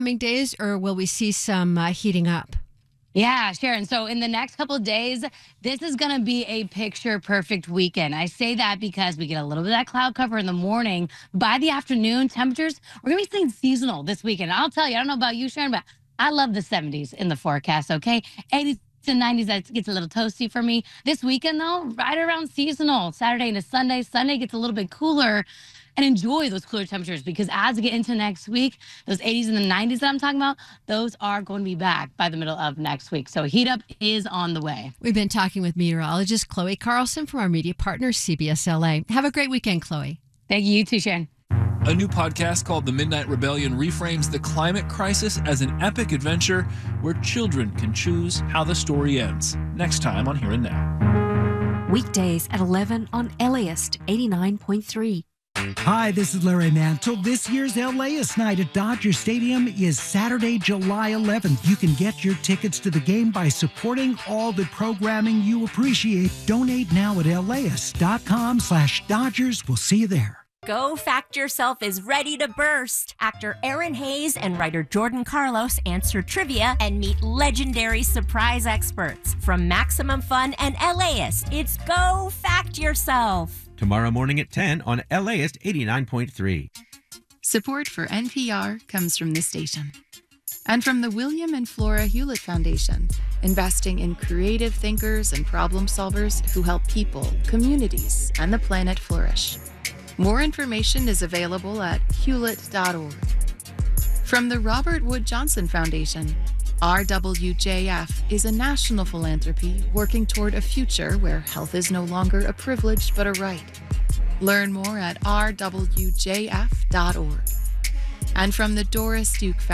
Coming days, or will we see some heating up? Yeah, Sharon. So in the next couple of days, this is going to be a picture perfect weekend. I say that because we get a little bit of that cloud cover in the morning. By the afternoon, temperatures, we're going to be staying seasonal this weekend. I'll tell you, I don't know about you, Sharon, but I love the 70s in the forecast, okay? 80s to 90s, that gets a little toasty for me. This weekend, though, right around seasonal, Saturday into Sunday. Sunday gets a little bit cooler, and enjoy those cooler temperatures because as we get into next week, those 80s and the 90s that I'm talking about, those are going to be back by the middle of next week. So heat up is on the way. We've been talking with meteorologist Chloe Carlson from our media partner, CBS LA. Have a great weekend, Chloe. Thank you, too, Sharon. A new podcast called The Midnight Rebellion reframes the climate crisis as an epic adventure where children can choose how the story ends. Next time on Here and Now. Weekdays at 11 on LAist 89.3. Hi, this is Larry Mantle. This year's LAist night at Dodger Stadium is Saturday, July 11th. You can get your tickets to the game by supporting all the programming you appreciate. Donate now at laist.com/Dodgers. We'll see you there. Go Fact Yourself is ready to burst. Actor Aaron Hayes and writer Jordan Carlos answer trivia and meet legendary surprise experts. From Maximum Fun and LAist, it's Go Fact Yourself. Tomorrow morning at 10 on LAist 89.3. Support for NPR comes from this station. And from the William and Flora Hewlett Foundation, investing in creative thinkers and problem solvers who help people, communities, and the planet flourish. More information is available at hewlett.org. From the Robert Wood Johnson Foundation, RWJF is a national philanthropy working toward a future where health is no longer a privilege but a right. Learn more at rwjf.org. And from the Doris Duke Foundation,